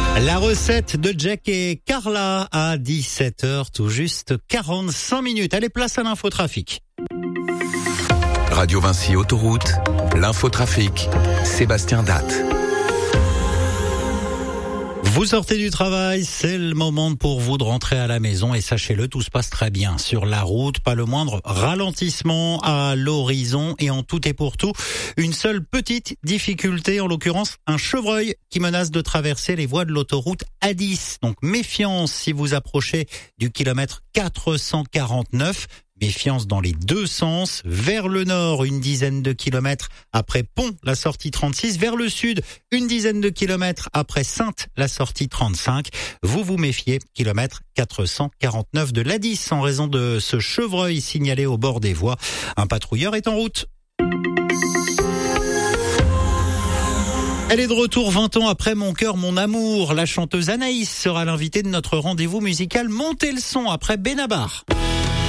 La recette de Jack et Carla à 17h, tout juste 45 minutes. Allez, place à l'infotrafic. Radio Vinci Autoroute, l'infotrafic, Sébastien Datte. Vous sortez du travail, c'est le moment pour vous de rentrer à la maison et sachez-le, tout se passe très bien. Sur la route, pas le moindre ralentissement à l'horizon et en tout et pour tout, une seule petite difficulté, en l'occurrence un chevreuil qui menace de traverser les voies de l'autoroute A10. Donc méfiance si vous approchez du kilomètre 449. Méfiance dans les deux sens. Vers le nord, une dizaine de kilomètres après Pont, la sortie 36. Vers le sud, une dizaine de kilomètres après Saintes, la sortie 35. Vous vous méfiez, kilomètre 449 de l'A10 en raison de ce chevreuil signalé au bord des voies. Un patrouilleur est en route. Elle est de retour 20 ans après Mon cœur, mon amour. La chanteuse Anaïs sera l'invitée de notre rendez-vous musical Montez le son après Benabar.